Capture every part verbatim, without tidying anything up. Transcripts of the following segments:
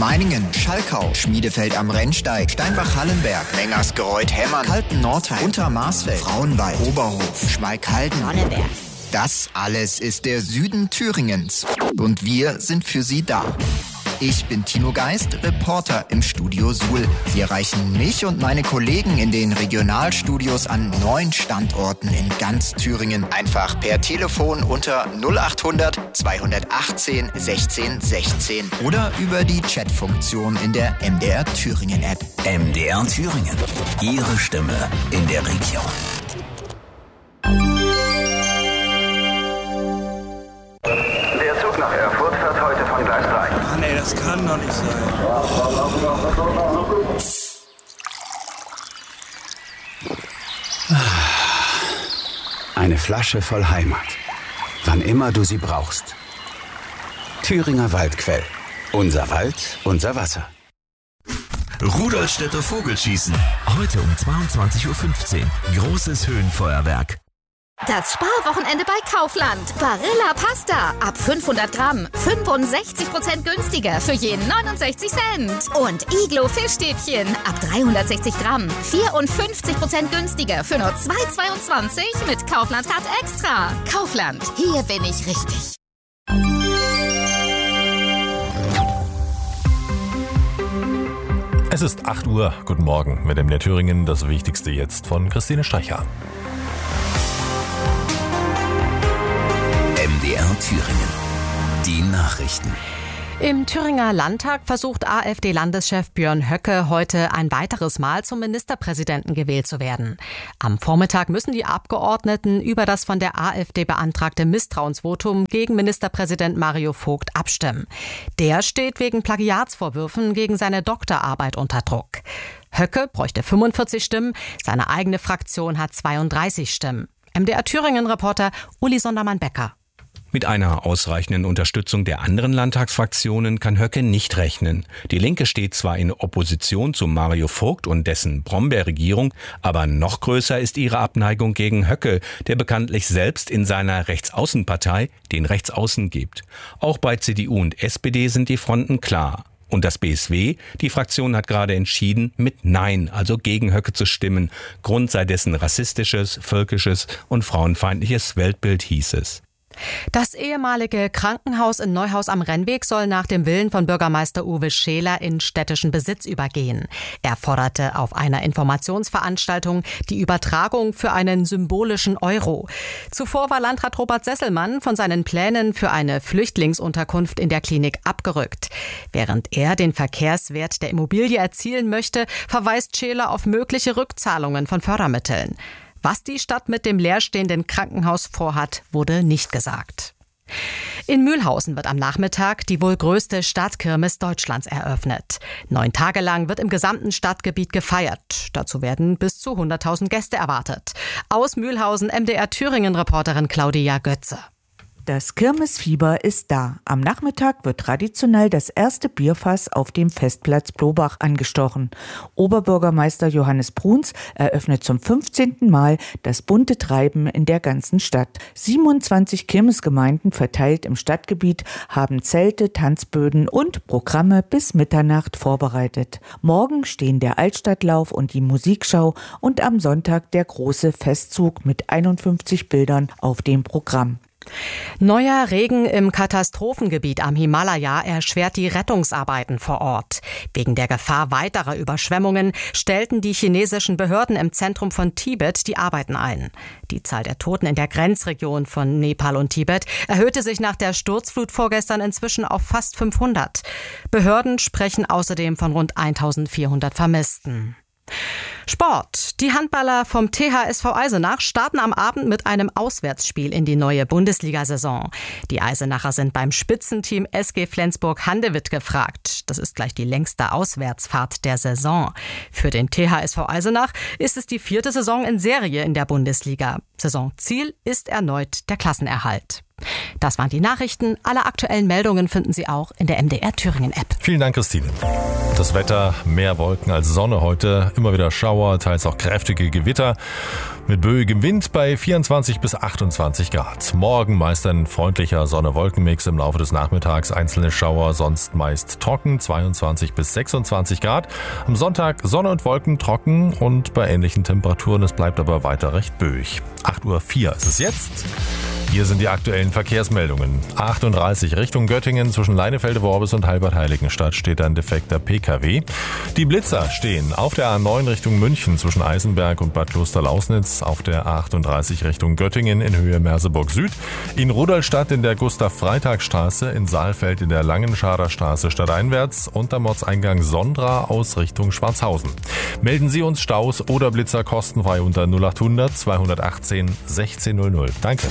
Meiningen, Schalkau, Schmiedefeld am Rennsteig, Steinbach-Hallenberg, Mengersgereuth-Hemmern, Kalten-Nordheim, Untermarsfeld, Frauenwald, Oberhof, Schmalkalden, Sonneberg. Das alles ist der Süden Thüringens. Und wir sind für Sie da. Ich bin Tino Geist, Reporter im Studio Suhl. Sie erreichen mich und meine Kollegen in den Regionalstudios an neun Standorten in ganz Thüringen. Einfach per Telefon unter null achthundert zweihundertachtzehn sechzehn sechzehn oder über die Chatfunktion in der M D R Thüringen App. M D R Thüringen. Ihre Stimme in der Region. Der Zug nach Erfurt fährt heute von Gleis drei. Mann, ey, das kann doch nicht sein. Eine Flasche voll Heimat. Wann immer du sie brauchst. Thüringer Waldquell. Unser Wald, unser Wasser. Rudolstädter Vogelschießen. Heute um zweiundzwanzig Uhr fünfzehn. Großes Höhenfeuerwerk. Das Sparwochenende bei Kaufland. Barilla Pasta. Ab fünfhundert Gramm. fünfundsechzig Prozent günstiger für jeden neunundsechzig Cent. Und Iglo Fischstäbchen. Ab dreihundertsechzig Gramm. vierundfünfzig Prozent günstiger für nur zwei Euro zweiundzwanzig mit Kaufland Card Extra. Kaufland. Hier bin ich richtig. Es ist acht Uhr. Guten Morgen mit M D R Thüringen. Das Wichtigste jetzt von Christine Streicher. M D R Thüringen. Die Nachrichten. Im Thüringer Landtag versucht AfD-Landeschef Björn Höcke heute ein weiteres Mal zum Ministerpräsidenten gewählt zu werden. Am Vormittag müssen die Abgeordneten über das von der AfD beantragte Misstrauensvotum gegen Ministerpräsident Mario Vogt abstimmen. Der steht wegen Plagiatsvorwürfen gegen seine Doktorarbeit unter Druck. Höcke bräuchte fünfundvierzig Stimmen, seine eigene Fraktion hat zweiunddreißig Stimmen. M D R Thüringen-Reporter Uli Sondermann-Becker. Mit einer ausreichenden Unterstützung der anderen Landtagsfraktionen kann Höcke nicht rechnen. Die Linke steht zwar in Opposition zu Mario Vogt und dessen Brombeerregierung, aber noch größer ist ihre Abneigung gegen Höcke, der bekanntlich selbst in seiner Rechtsaußenpartei den Rechtsaußen gibt. Auch bei C D U und S P D sind die Fronten klar. Und das B S W, die Fraktion hat gerade entschieden, mit Nein, also gegen Höcke zu stimmen. Grund sei dessen rassistisches, völkisches und frauenfeindliches Weltbild, hieß es. Das ehemalige Krankenhaus in Neuhaus am Rennweg soll nach dem Willen von Bürgermeister Uwe Scheler in städtischen Besitz übergehen. Er forderte auf einer Informationsveranstaltung die Übertragung für einen symbolischen Euro. Zuvor war Landrat Robert Sesselmann von seinen Plänen für eine Flüchtlingsunterkunft in der Klinik abgerückt. Während er den Verkehrswert der Immobilie erzielen möchte, verweist Scheler auf mögliche Rückzahlungen von Fördermitteln. Was die Stadt mit dem leerstehenden Krankenhaus vorhat, wurde nicht gesagt. In Mühlhausen wird am Nachmittag die wohl größte Stadtkirmes Deutschlands eröffnet. Neun Tage lang wird im gesamten Stadtgebiet gefeiert. Dazu werden bis zu hunderttausend Gäste erwartet. Aus Mühlhausen M D R Thüringen-Reporterin Claudia Götze. Das Kirmesfieber ist da. Am Nachmittag wird traditionell das erste Bierfass auf dem Festplatz Blobach angestochen. Oberbürgermeister Johannes Bruns eröffnet zum fünfzehnten Mal das bunte Treiben in der ganzen Stadt. siebenundzwanzig Kirmesgemeinden verteilt im Stadtgebiet haben Zelte, Tanzböden und Programme bis Mitternacht vorbereitet. Morgen stehen der Altstadtlauf und die Musikschau und am Sonntag der große Festzug mit einundfünfzig Bildern auf dem Programm. Neuer Regen im Katastrophengebiet am Himalaya erschwert die Rettungsarbeiten vor Ort. Wegen der Gefahr weiterer Überschwemmungen stellten die chinesischen Behörden im Zentrum von Tibet die Arbeiten ein. Die Zahl der Toten in der Grenzregion von Nepal und Tibet erhöhte sich nach der Sturzflut vorgestern inzwischen auf fast fünfhundert. Behörden sprechen außerdem von rund eintausendvierhundert Vermissten. Sport. Die Handballer vom T H S V Eisenach starten am Abend mit einem Auswärtsspiel in die neue Bundesliga-Saison. Die Eisenacher sind beim Spitzenteam S G Flensburg-Handewitt gefragt. Das ist gleich die längste Auswärtsfahrt der Saison. Für den T H S V Eisenach ist es die vierte Saison in Serie in der Bundesliga. Saisonziel ist erneut der Klassenerhalt. Das waren die Nachrichten. Alle aktuellen Meldungen finden Sie auch in der M D R Thüringen App. Vielen Dank, Christine. Das Wetter, mehr Wolken als Sonne heute, immer wieder Schauer, teils auch kräftige Gewitter mit böigem Wind bei vierundzwanzig bis achtundzwanzig Grad. Morgen meist ein freundlicher Sonne-Wolken-Mix, im Laufe des Nachmittags einzelne Schauer, sonst meist trocken, zweiundzwanzig bis sechsundzwanzig Grad. Am Sonntag Sonne und Wolken trocken und bei ähnlichen Temperaturen, es bleibt aber weiter recht böig. acht Uhr vier ist es jetzt. Hier sind die aktuellen Verkehrsmeldungen. achtunddreißig Richtung Göttingen zwischen Leinefelde-Worbis und Halbert-Heiligenstadt steht ein defekter P K W. Die Blitzer stehen auf der A neun Richtung München zwischen Eisenberg und Bad Klosterlausnitz, auf der A achtunddreißig Richtung Göttingen in Höhe Merseburg Süd, in Rudolstadt in der Gustav-Freitag-Straße, in Saalfeld in der Langenschader Straße stadteinwärts und am Ortseingang Sondra aus Richtung Schwarzhausen. Melden Sie uns Staus oder Blitzer kostenfrei unter null achthundert zweihundertachtzehn sechzehn null null. Danke.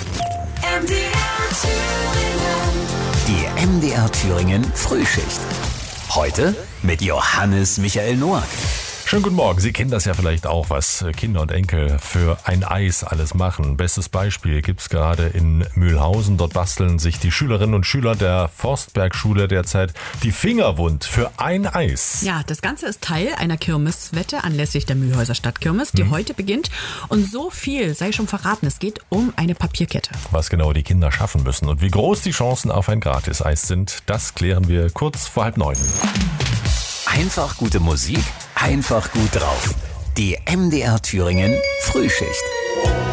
Die M D R Thüringen Frühschicht. Heute mit Johannes Michael Noack. Schönen guten Morgen. Sie kennen das ja vielleicht auch, was Kinder und Enkel für ein Eis alles machen. Bestes Beispiel gibt's gerade in Mühlhausen. Dort basteln sich die Schülerinnen und Schüler der Forstbergschule derzeit die Finger wund für ein Eis. Ja, das Ganze ist Teil einer Kirmeswette anlässlich der Mühlhäuser Stadtkirmes, die hm. heute beginnt. Und so viel sei schon verraten, es geht um eine Papierkette. Was genau die Kinder schaffen müssen und wie groß die Chancen auf ein Gratis-Eis sind, das klären wir kurz vor halb neun. Einfach gute Musik, einfach gut drauf. Die M D R Thüringen Frühschicht.